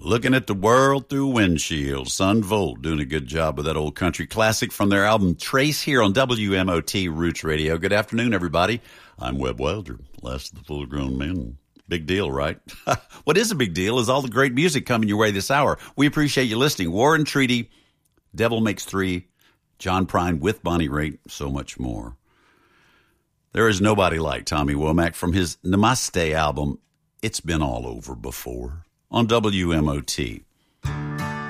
Looking at the world through windshield. Son Volt doing a good job with that old country classic from their album Trace here on WMOT Roots Radio. Good afternoon, everybody. I'm Webb Wilder, last of the full-grown men. Big deal, right? What is a big deal is all the great music coming your way this hour. We appreciate you listening. War and Treaty, Devil Makes Three, John Prine with Bonnie Raitt, so much more. There is nobody like Tommy Womack from his Namaste album, It's Been All Over Before, on WMOT.